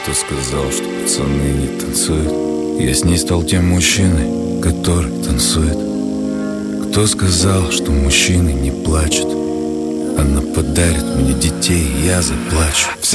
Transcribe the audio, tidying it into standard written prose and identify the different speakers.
Speaker 1: Кто сказал, что пацаны не танцуют? Я с ней стал тем мужчиной, который танцует. Кто сказал, что мужчины не плачут? Она подарит мне детей, и я заплачу.